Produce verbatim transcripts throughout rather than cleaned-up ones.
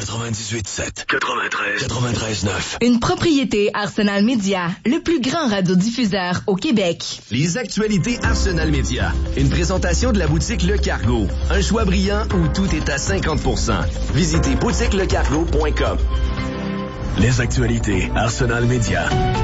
quatre-vingt-dix-huit sept, quatre-vingt-treize, quatre-vingt-treize neuf. Une propriété Arsenal Média, le plus grand radiodiffuseur au Québec. Les actualités Arsenal Média. Une présentation de la boutique Le Cargo. Un choix brillant où tout est à cinquante pour cent. Visitez boutique le cargo point com. Les actualités Arsenal Média.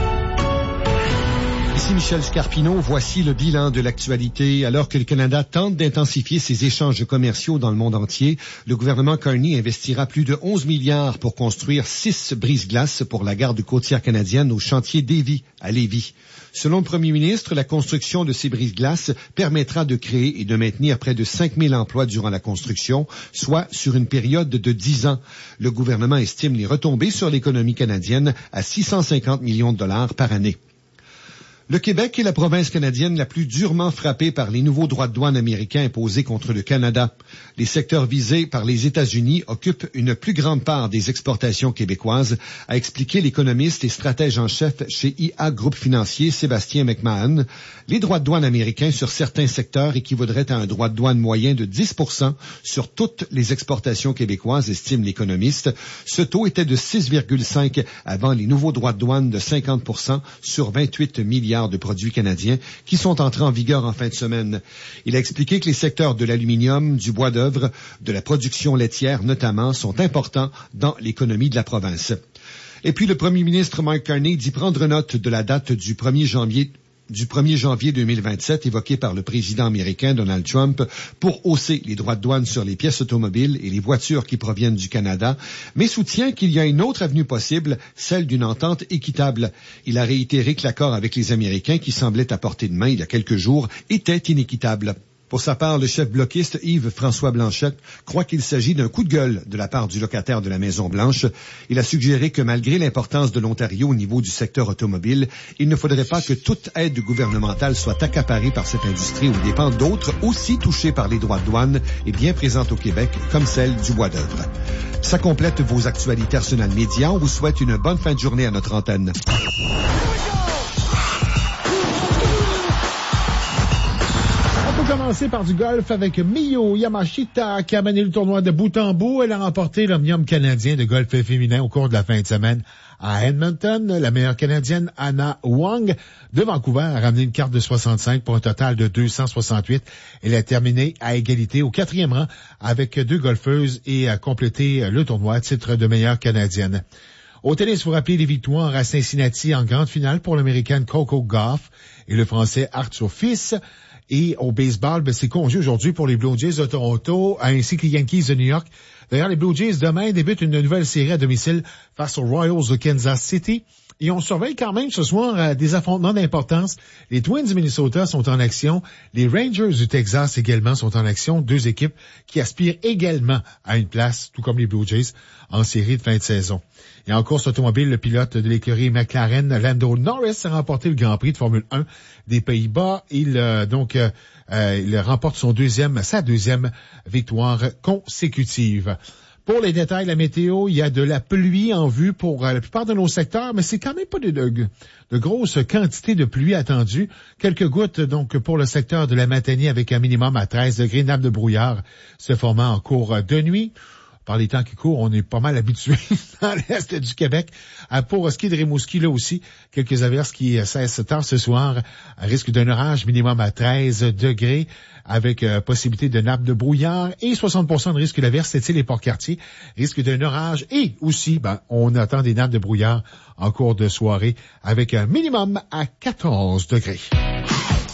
Ici Michel Scarpino, voici le bilan de l'actualité. Alors que le Canada tente d'intensifier ses échanges commerciaux dans le monde entier, le gouvernement Carney investira plus de onze milliards pour construire six brise-glaces pour la garde côtière canadienne au chantier Davie à Lévis. Selon le premier ministre, la construction de ces brise-glaces permettra de créer et de maintenir près de cinq mille emplois durant la construction, soit sur une période de dix ans. Le gouvernement estime les retombées sur l'économie canadienne à six cent cinquante millions de dollars par année. Le Québec est la province canadienne la plus durement frappée par les nouveaux droits de douane américains imposés contre le Canada. Les secteurs visés par les États-Unis occupent une plus grande part des exportations québécoises, a expliqué l'économiste et stratège en chef chez I A Groupe Financier, Sébastien McMahon. Les droits de douane américains sur certains secteurs équivaudraient à un droit de douane moyen de dix pour cent sur toutes les exportations québécoises, estime l'économiste. Ce taux était de six virgule cinq avant les nouveaux droits de douane de cinquante pour cent sur vingt-huit milliards de produits canadiens qui sont entrés en vigueur en fin de semaine. Il a expliqué que les secteurs de l'aluminium, du bois d'œuvre, de la production laitière notamment, sont importants dans l'économie de la province. Et puis le premier ministre Mark Carney dit prendre note de la date du premier janvier du premier janvier deux mille vingt-sept évoqué par le président américain Donald Trump pour hausser les droits de douane sur les pièces automobiles et les voitures qui proviennent du Canada, mais soutient qu'il y a une autre avenue possible, celle d'une entente équitable. Il a réitéré que l'accord avec les Américains, qui semblait à portée de main il y a quelques jours, était inéquitable. Pour sa part, le chef bloquiste Yves-François Blanchette croit qu'il s'agit d'un coup de gueule de la part du locataire de la Maison-Blanche. Il a suggéré que malgré l'importance de l'Ontario au niveau du secteur automobile, il ne faudrait pas que toute aide gouvernementale soit accaparée par cette industrie aux dépens d'autres aussi touchées par les droits de douane et bien présentes au Québec, comme celle du bois d'œuvre. Ça complète vos actualités Arsenal Média. On vous souhaite une bonne fin de journée à notre antenne. Commencer par du golf avec Miyu Yamashita qui a mené le tournoi de bout en bout. Elle a remporté l'Omnium canadien de golf féminin au cours de la fin de semaine à Edmonton. La meilleure canadienne, Anna Wong, de Vancouver, a ramené une carte de soixante-cinq pour un total de deux cent soixante-huit. Elle a terminé à égalité au quatrième rang avec deux golfeuses et a complété le tournoi à titre de meilleure canadienne. Au tennis, vous rappelez les victoires à Cincinnati en grande finale pour l'Américaine Coco Gauff et le Français Arthur Fils. Et au baseball, ben, c'est congé aujourd'hui pour les Blue Jays de Toronto, ainsi que les Yankees de New York. D'ailleurs, les Blue Jays, demain, débutent une nouvelle série à domicile face aux Royals de Kansas City. Et on surveille quand même ce soir euh, des affrontements d'importance. Les Twins du Minnesota sont en action. Les Rangers du Texas également sont en action. Deux équipes qui aspirent également à une place, tout comme les Blue Jays, en série de fin de saison. Et en course automobile, le pilote de l'écurie McLaren, Lando Norris, a remporté le Grand Prix de Formule un des Pays-Bas. Il euh, donc euh, euh, il remporte son deuxième, sa deuxième victoire consécutive. Pour les détails, la météo, il y a de la pluie en vue pour euh, la plupart de nos secteurs, mais c'est quand même pas de, de, de grosses quantités de pluie attendues. Quelques gouttes donc pour le secteur de la Matanie avec un minimum à treize degrés, nappe de brouillard se formant en cours de nuit. Par les temps qui courent, on est pas mal habitué dans l'est du Québec. Pour ce qui est de Rimouski, là aussi, quelques averses qui cessent tard ce soir. Risque d'un orage minimum à treize degrés avec euh, possibilité de nappe de brouillard et soixante pour cent de risque d'averse, c'est-il les Port-Cartier. Risque d'un orage et aussi, ben, on attend des nappes de brouillard en cours de soirée avec un minimum à quatorze degrés.